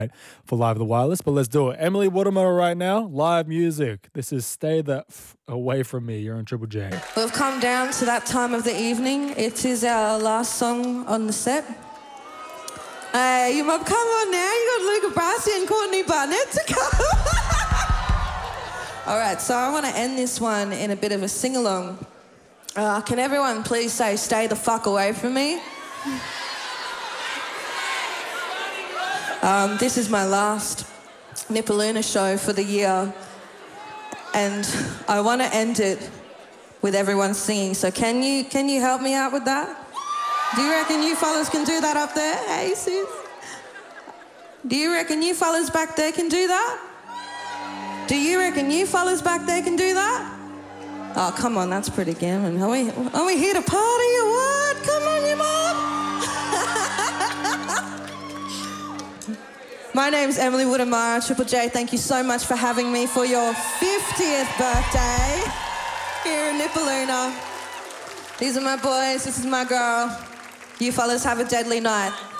for Live at the Wireless, but let's do it. Emily Watermiller right now, live music. This is Stay the F Away From Me. You're on Triple J. We've come down to that time of the evening. It is our last song on the set. Hey, you mob, come on now. You got Luca Brasi and Courtney Barnett to come. All right, so I want to end this one in a bit of a sing-along. Can everyone please say, stay the fuck away from me? This is my last Nipaluna show for the year, and I want to end it with everyone singing. So can you help me out with that? Do you reckon you fellas can do that up there? Hey, sis. Do you reckon you fellas back there can do that? Do you reckon you fellas back there can do that? Oh, come on, that's pretty gammon. Are we here to party or what? Come on, you mom. My name's Emily Woodamara, Triple J. Thank you so much for having me for your 50th birthday here in Nipaluna. These are my boys, this is my girl. You fellas have a deadly night.